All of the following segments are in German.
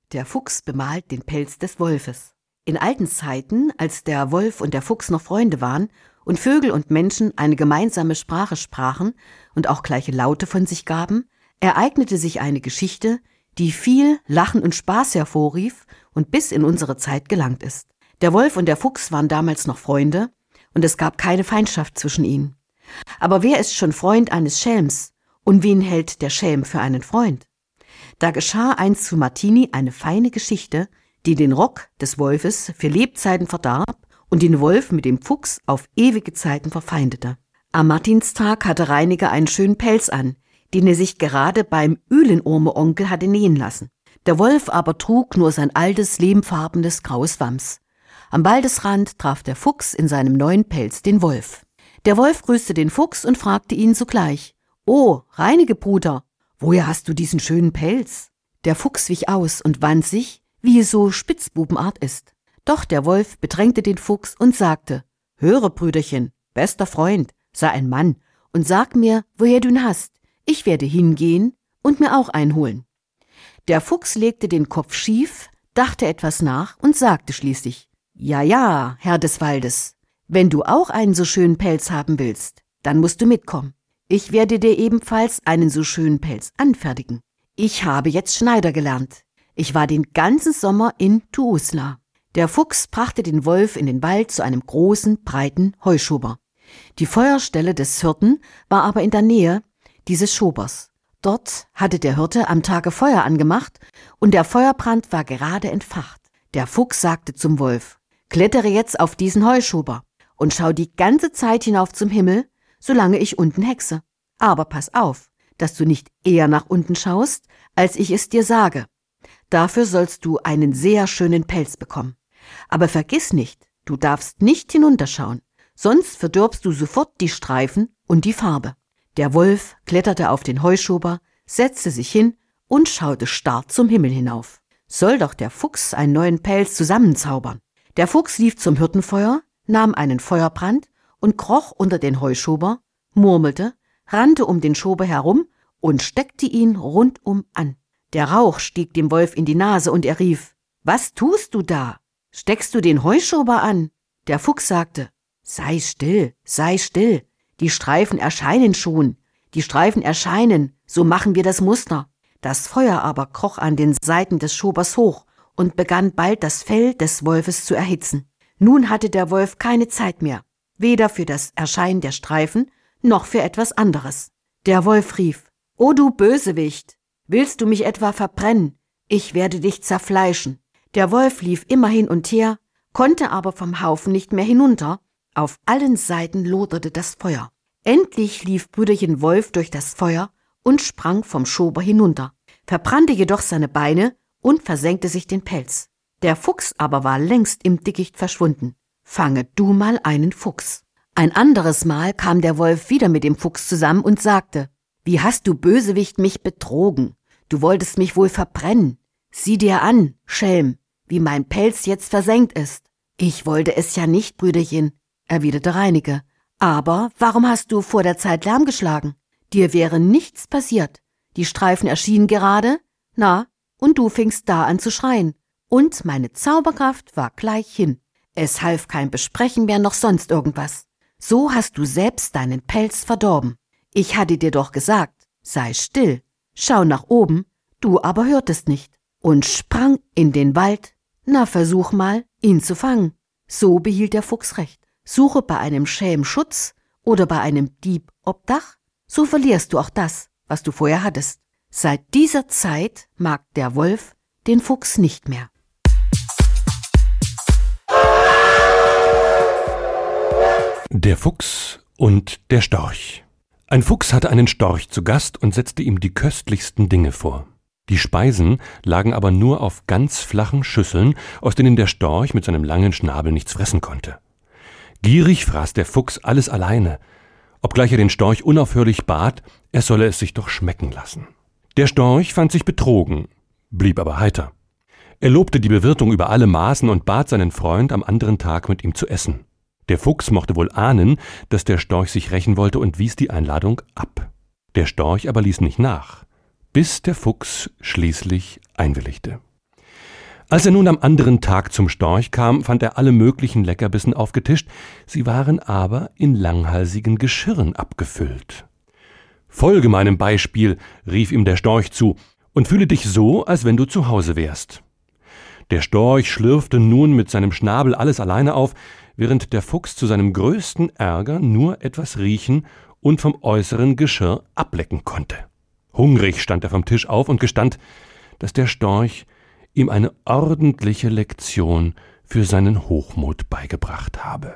Der Fuchs bemalt den Pelz des Wolfes. In alten Zeiten, als der Wolf und der Fuchs noch Freunde waren und Vögel und Menschen eine gemeinsame Sprache sprachen und auch gleiche Laute von sich gaben, ereignete sich eine Geschichte, die viel Lachen und Spaß hervorrief und bis in unsere Zeit gelangt ist. Der Wolf und der Fuchs waren damals noch Freunde und es gab keine Feindschaft zwischen ihnen. Aber wer ist schon Freund eines Schelms und wen hält der Schelm für einen Freund? Da geschah einst zu Martini eine feine Geschichte, die den Rock des Wolfes für Lebzeiten verdarb und den Wolf mit dem Fuchs auf ewige Zeiten verfeindete. Am Martinstag hatte Reiniger einen schönen Pelz an, den er sich gerade beim Ühlenorme-Onkel hatte nähen lassen. Der Wolf aber trug nur sein altes, lehmfarbenes graues Wams. Am Waldesrand traf der Fuchs in seinem neuen Pelz den Wolf. Der Wolf grüßte den Fuchs und fragte ihn sogleich: »Oh, Reinige, Bruder, woher hast du diesen schönen Pelz?« Der Fuchs wich aus und wand sich, wie es so Spitzbubenart ist. Doch der Wolf bedrängte den Fuchs und sagte: »Höre, Brüderchen, bester Freund, sei ein Mann und sag mir, woher du ihn hast. Ich werde hingehen und mir auch einholen.« Der Fuchs legte den Kopf schief, dachte etwas nach und sagte schließlich: »Ja, Herr des Waldes, wenn du auch einen so schönen Pelz haben willst, dann musst du mitkommen. Ich werde dir ebenfalls einen so schönen Pelz anfertigen. Ich habe jetzt Schneider gelernt. Ich war den ganzen Sommer in Tuusla.« Der Fuchs brachte den Wolf in den Wald zu einem großen, breiten Heuschober. Die Feuerstelle des Hirten war aber in der Nähe dieses Schobers. Dort hatte der Hirte am Tage Feuer angemacht und der Feuerbrand war gerade entfacht. Der Fuchs sagte zum Wolf: »Klettere jetzt auf diesen Heuschober und schau die ganze Zeit hinauf zum Himmel, solange ich unten hexe. Aber pass auf, dass du nicht eher nach unten schaust, als ich es dir sage. Dafür sollst du einen sehr schönen Pelz bekommen. Aber vergiss nicht, du darfst nicht hinunterschauen, sonst verdirbst du sofort die Streifen und die Farbe.« Der Wolf kletterte auf den Heuschober, setzte sich hin und schaute starr zum Himmel hinauf. Soll doch der Fuchs einen neuen Pelz zusammenzaubern. Der Fuchs lief zum Hirtenfeuer, nahm einen Feuerbrand und kroch unter den Heuschober, murmelte, rannte um den Schober herum und steckte ihn rundum an. Der Rauch stieg dem Wolf in die Nase und er rief: »Was tust du da? Steckst du den Heuschober an?« Der Fuchs sagte: sei still, die Streifen erscheinen schon, so machen wir das Muster.« Das Feuer aber kroch an den Seiten des Schobers hoch und begann bald das Fell des Wolfes zu erhitzen. Nun hatte der Wolf keine Zeit mehr, weder für das Erscheinen der Streifen noch für etwas anderes. Der Wolf rief: »O du Bösewicht, willst du mich etwa verbrennen? Ich werde dich zerfleischen.« Der Wolf lief immer hin und her, konnte aber vom Haufen nicht mehr hinunter. Auf allen Seiten loderte das Feuer. Endlich lief Brüderchen Wolf durch das Feuer und sprang vom Schober hinunter, verbrannte jedoch seine Beine und versenkte sich den Pelz. Der Fuchs aber war längst im Dickicht verschwunden. Fange du mal einen Fuchs. Ein anderes Mal kam der Wolf wieder mit dem Fuchs zusammen und sagte: »Wie hast du, Bösewicht, mich betrogen? Du wolltest mich wohl verbrennen. Sieh dir an, Schelm, wie mein Pelz jetzt versenkt ist.« »Ich wollte es ja nicht, Brüderchen«, erwiderte Reineke. »Aber warum hast du vor der Zeit Lärm geschlagen? Dir wäre nichts passiert. Die Streifen erschienen gerade, und du fingst da an zu schreien. Und meine Zauberkraft war gleich hin. Es half kein Besprechen mehr noch sonst irgendwas. So hast du selbst deinen Pelz verdorben. Ich hatte dir doch gesagt, sei still, schau nach oben, du aber hörtest nicht und sprang in den Wald. Versuch mal, ihn zu fangen.« So behielt der Fuchs recht. Suche bei einem Schelm Schutz oder bei einem Dieb Obdach, so verlierst du auch das, was du vorher hattest. Seit dieser Zeit mag der Wolf den Fuchs nicht mehr. Der Fuchs und der Storch. Ein Fuchs hatte einen Storch zu Gast und setzte ihm die köstlichsten Dinge vor. Die Speisen lagen aber nur auf ganz flachen Schüsseln, aus denen der Storch mit seinem langen Schnabel nichts fressen konnte. Gierig fraß der Fuchs alles alleine, obgleich er den Storch unaufhörlich bat, er solle es sich doch schmecken lassen. Der Storch fand sich betrogen, blieb aber heiter. Er lobte die Bewirtung über alle Maßen und bat seinen Freund, am anderen Tag mit ihm zu essen. Der Fuchs mochte wohl ahnen, dass der Storch sich rächen wollte und wies die Einladung ab. Der Storch aber ließ nicht nach, bis der Fuchs schließlich einwilligte. Als er nun am anderen Tag zum Storch kam, fand er alle möglichen Leckerbissen aufgetischt, sie waren aber in langhalsigen Geschirren abgefüllt. »Folge meinem Beispiel«, rief ihm der Storch zu, »und fühle dich so, als wenn du zu Hause wärst.« Der Storch schlürfte nun mit seinem Schnabel alles alleine auf, während der Fuchs zu seinem größten Ärger nur etwas riechen und vom äußeren Geschirr ablecken konnte. Hungrig stand er vom Tisch auf und gestand, dass der Storch ihm eine ordentliche Lektion für seinen Hochmut beigebracht habe.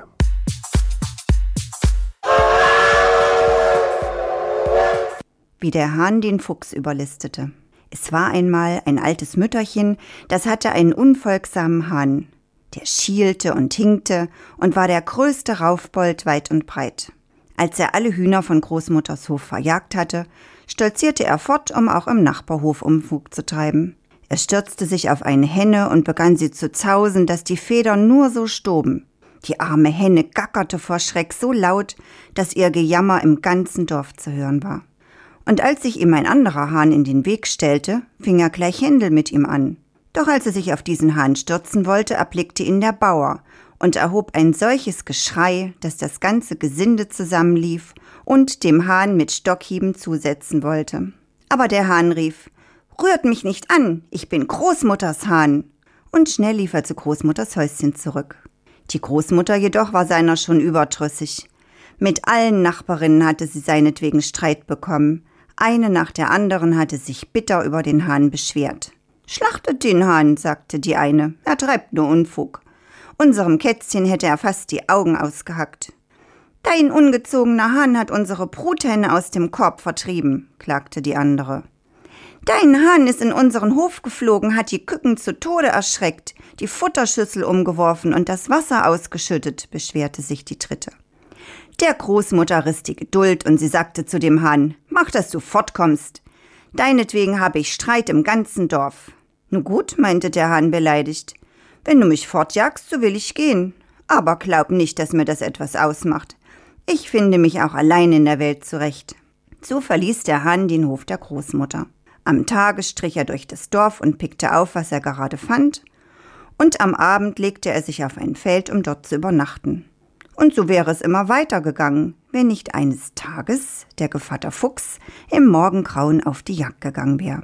Wie der Hahn den Fuchs überlistete. Es war einmal ein altes Mütterchen, das hatte einen unfolgsamen Hahn. Der schielte und hinkte und war der größte Raufbold weit und breit. Als er alle Hühner von Großmutters Hof verjagt hatte, stolzierte er fort, um auch im Nachbarhof Unfug zu treiben. Er stürzte sich auf eine Henne und begann sie zu zausen, dass die Federn nur so stoben. Die arme Henne gackerte vor Schreck so laut, dass ihr Gejammer im ganzen Dorf zu hören war. Und als sich ihm ein anderer Hahn in den Weg stellte, fing er gleich Händel mit ihm an. Doch als er sich auf diesen Hahn stürzen wollte, erblickte ihn der Bauer und erhob ein solches Geschrei, dass das ganze Gesinde zusammenlief und dem Hahn mit Stockhieben zusetzen wollte. Aber der Hahn rief: »Rührt mich nicht an, ich bin Großmutters Hahn!« Und schnell lief er zu Großmutters Häuschen zurück. Die Großmutter jedoch war seiner schon überdrüssig. Mit allen Nachbarinnen hatte sie seinetwegen Streit bekommen. Eine nach der anderen hatte sich bitter über den Hahn beschwert. »Schlachtet den Hahn«, sagte die eine, »er treibt nur Unfug. Unserem Kätzchen hätte er fast die Augen ausgehackt.« »Dein ungezogener Hahn hat unsere Bruthenne aus dem Korb vertrieben«, klagte die andere. »Dein Hahn ist in unseren Hof geflogen, hat die Küken zu Tode erschreckt, die Futterschüssel umgeworfen und das Wasser ausgeschüttet«, beschwerte sich die dritte. Der Großmutter riss die Geduld und sie sagte zu dem Hahn: »Mach, dass du fortkommst. Deinetwegen habe ich Streit im ganzen Dorf.« »Nu gut«, meinte der Hahn beleidigt, »wenn du mich fortjagst, so will ich gehen. Aber glaub nicht, dass mir das etwas ausmacht. Ich finde mich auch allein in der Welt zurecht.« So verließ der Hahn den Hof der Großmutter. Am Tage strich er durch das Dorf und pickte auf, was er gerade fand, und am Abend legte er sich auf ein Feld, um dort zu übernachten. Und so wäre es immer weitergegangen, wenn nicht eines Tages der Gevatter Fuchs im Morgengrauen auf die Jagd gegangen wäre.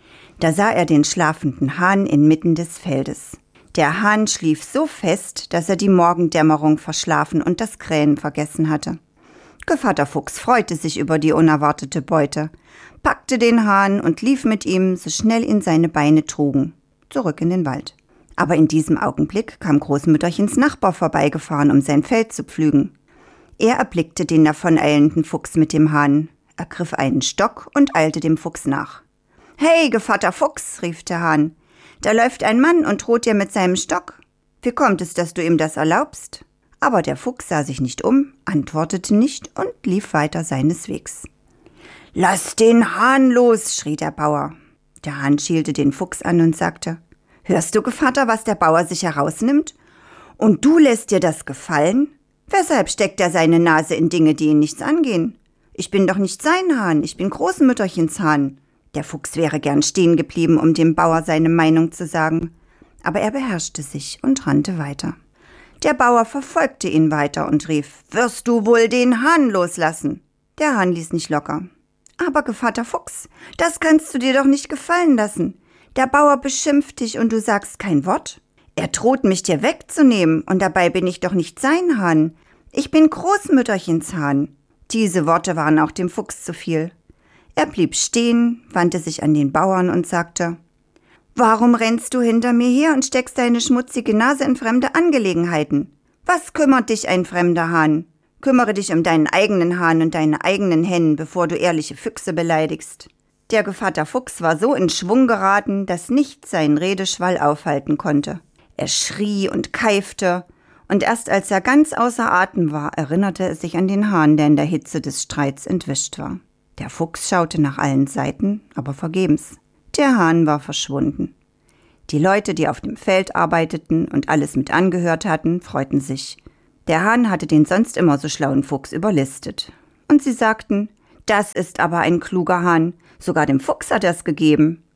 Da sah er den schlafenden Hahn inmitten des Feldes. Der Hahn schlief so fest, dass er die Morgendämmerung verschlafen und das Krähen vergessen hatte. Gevatter Fuchs freute sich über die unerwartete Beute, packte den Hahn und lief mit ihm, so schnell ihn seine Beine trugen, zurück in den Wald. Aber in diesem Augenblick kam Großmütterchens Nachbar vorbeigefahren, um sein Feld zu pflügen. Er erblickte den davoneilenden Fuchs mit dem Hahn, ergriff einen Stock und eilte dem Fuchs nach. »Hey, Gevatter Fuchs«, rief der Hahn, »da läuft ein Mann und droht dir mit seinem Stock. Wie kommt es, dass du ihm das erlaubst?« Aber der Fuchs sah sich nicht um, antwortete nicht und lief weiter seines Wegs. »Lass den Hahn los«, schrie der Bauer. Der Hahn schielte den Fuchs an und sagte: »Hörst du, Gevatter, was der Bauer sich herausnimmt? Und du lässt dir das gefallen? Weshalb steckt er seine Nase in Dinge, die ihn nichts angehen? Ich bin doch nicht sein Hahn, ich bin Großmütterchens Hahn.« Der Fuchs wäre gern stehen geblieben, um dem Bauer seine Meinung zu sagen, aber er beherrschte sich und rannte weiter. Der Bauer verfolgte ihn weiter und rief: »Wirst du wohl den Hahn loslassen?« Der Hahn ließ nicht locker. »Aber Gevatter Fuchs, das kannst du dir doch nicht gefallen lassen. Der Bauer beschimpft dich und du sagst kein Wort. Er droht mich dir wegzunehmen und dabei bin ich doch nicht sein Hahn. Ich bin Großmütterchens Hahn.« Diese Worte waren auch dem Fuchs zu viel. Er blieb stehen, wandte sich an den Bauern und sagte: »Warum rennst du hinter mir her und steckst deine schmutzige Nase in fremde Angelegenheiten? Was kümmert dich ein fremder Hahn? Kümmere dich um deinen eigenen Hahn und deine eigenen Hennen, bevor du ehrliche Füchse beleidigst.« Der Gevatter Fuchs war so in Schwung geraten, dass nichts seinen Redeschwall aufhalten konnte. Er schrie und keifte, und erst als er ganz außer Atem war, erinnerte er sich an den Hahn, der in der Hitze des Streits entwischt war. Der Fuchs schaute nach allen Seiten, aber vergebens. Der Hahn war verschwunden. Die Leute, die auf dem Feld arbeiteten und alles mit angehört hatten, freuten sich. Der Hahn hatte den sonst immer so schlauen Fuchs überlistet. Und sie sagten: »Das ist aber ein kluger Hahn. Sogar dem Fuchs hat er's gegeben.«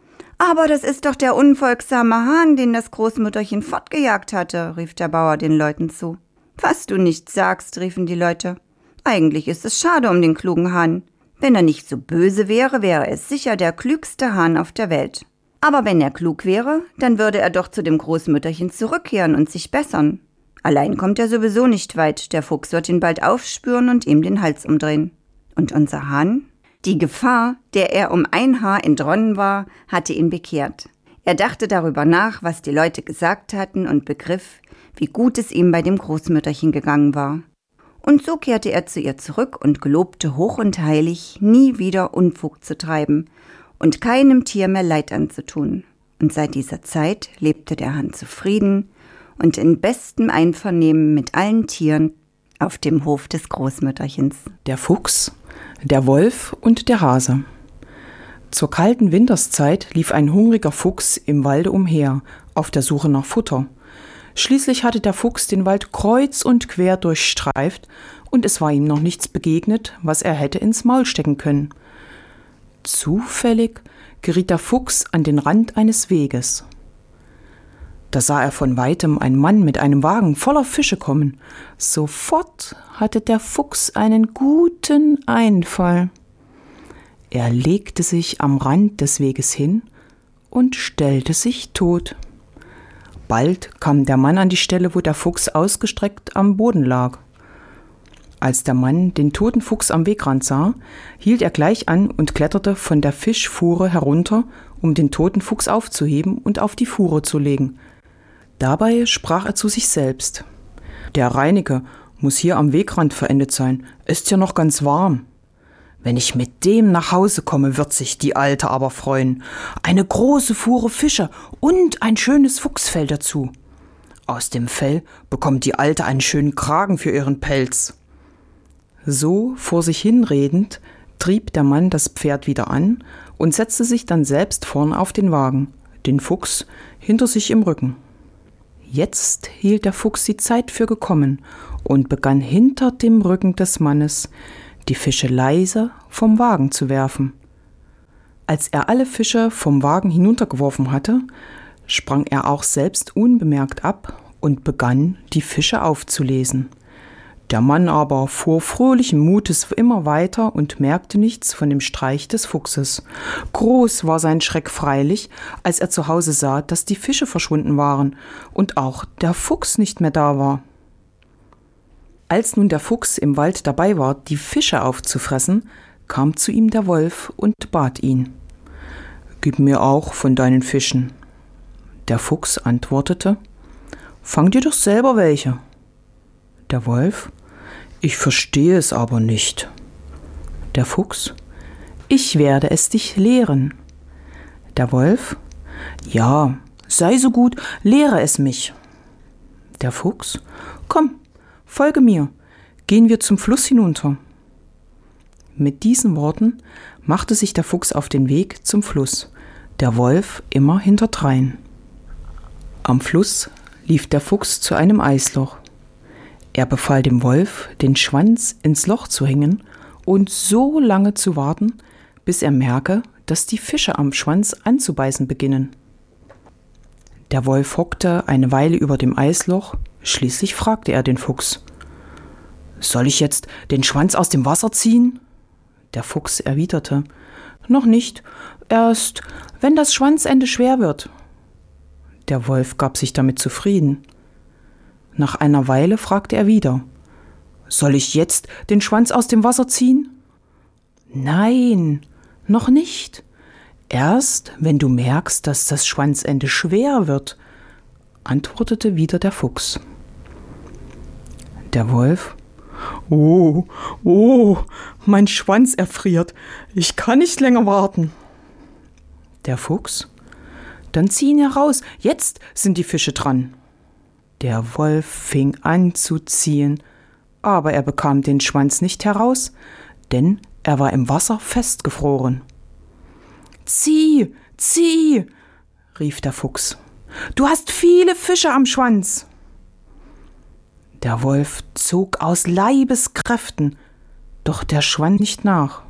»Aber das ist doch der unfolgsame Hahn, den das Großmütterchen fortgejagt hatte«, rief der Bauer den Leuten zu. »Was du nicht sagst«, riefen die Leute. »Eigentlich ist es schade um den klugen Hahn. Wenn er nicht so böse wäre, wäre es sicher der klügste Hahn auf der Welt. Aber wenn er klug wäre, dann würde er doch zu dem Großmütterchen zurückkehren und sich bessern. Allein kommt er sowieso nicht weit, der Fuchs wird ihn bald aufspüren und ihm den Hals umdrehen. Und unser Hahn? Die Gefahr, der er um ein Haar entronnen war, hatte ihn bekehrt. Er dachte darüber nach, was die Leute gesagt hatten und begriff, wie gut es ihm bei dem Großmütterchen gegangen war. Und so kehrte er zu ihr zurück und gelobte hoch und heilig, nie wieder Unfug zu treiben und keinem Tier mehr Leid anzutun. Und seit dieser Zeit lebte der Hahn zufrieden und in bestem Einvernehmen mit allen Tieren auf dem Hof des Großmütterchens. Der Fuchs, der Wolf und der Hase. Zur kalten Winterszeit lief ein hungriger Fuchs im Walde umher, auf der Suche nach Futter. Schließlich hatte der Fuchs den Wald kreuz und quer durchstreift und es war ihm noch nichts begegnet, was er hätte ins Maul stecken können. Zufällig geriet der Fuchs an den Rand eines Weges. Da sah er von weitem einen Mann mit einem Wagen voller Fische kommen. Sofort hatte der Fuchs einen guten Einfall. Er legte sich am Rand des Weges hin und stellte sich tot. Bald kam der Mann an die Stelle, wo der Fuchs ausgestreckt am Boden lag. Als der Mann den toten Fuchs am Wegrand sah, hielt er gleich an und kletterte von der Fischfuhre herunter, um den toten Fuchs aufzuheben und auf die Fuhre zu legen. Dabei sprach er zu sich selbst: »Der Reineke muss hier am Wegrand verendet sein, ist ja noch ganz warm. Wenn ich mit dem nach Hause komme, wird sich die Alte aber freuen. Eine große Fuhre Fische und ein schönes Fuchsfell dazu. Aus dem Fell bekommt die Alte einen schönen Kragen für ihren Pelz.« So vor sich hinredend trieb der Mann das Pferd wieder an und setzte sich dann selbst vorn auf den Wagen, den Fuchs hinter sich im Rücken. Jetzt hielt der Fuchs die Zeit für gekommen und begann hinter dem Rücken des Mannes die Fische leise vom Wagen zu werfen. Als er alle Fische vom Wagen hinuntergeworfen hatte, sprang er auch selbst unbemerkt ab und begann, die Fische aufzulesen. Der Mann aber fuhr fröhlichen Mutes immer weiter und merkte nichts von dem Streich des Fuchses. Groß war sein Schreck freilich, als er zu Hause sah, dass die Fische verschwunden waren und auch der Fuchs nicht mehr da war. Als nun der Fuchs im Wald dabei war, die Fische aufzufressen, kam zu ihm der Wolf und bat ihn: »Gib mir auch von deinen Fischen.« Der Fuchs antwortete: »Fang dir doch selber welche.« Der Wolf: »Ich verstehe es aber nicht.« Der Fuchs: »Ich werde es dich lehren.« Der Wolf: »Ja, sei so gut, lehre es mich.« Der Fuchs: »Komm, folge mir, gehen wir zum Fluss hinunter.« Mit diesen Worten machte sich der Fuchs auf den Weg zum Fluss, der Wolf immer hinterdrein. Am Fluss lief der Fuchs zu einem Eisloch. Er befahl dem Wolf, den Schwanz ins Loch zu hängen und so lange zu warten, bis er merke, dass die Fische am Schwanz anzubeißen beginnen. Der Wolf hockte eine Weile über dem Eisloch, schließlich fragte er den Fuchs: »Soll ich jetzt den Schwanz aus dem Wasser ziehen?« Der Fuchs erwiderte: »Noch nicht, erst wenn das Schwanzende schwer wird.« Der Wolf gab sich damit zufrieden. Nach einer Weile fragte er wieder: »Soll ich jetzt den Schwanz aus dem Wasser ziehen?« »Nein, noch nicht. Erst wenn du merkst, dass das Schwanzende schwer wird«, antwortete wieder der Fuchs. Der Wolf: »Oh, mein Schwanz erfriert. Ich kann nicht länger warten.« Der Fuchs: »Dann zieh ihn heraus. Jetzt sind die Fische dran.« Der Wolf fing an zu ziehen, aber er bekam den Schwanz nicht heraus, denn er war im Wasser festgefroren. »Zieh, zieh«, rief der Fuchs. »Du hast viele Fische am Schwanz.« Der Wolf zog aus Leibeskräften, doch der Schwanz nicht nach.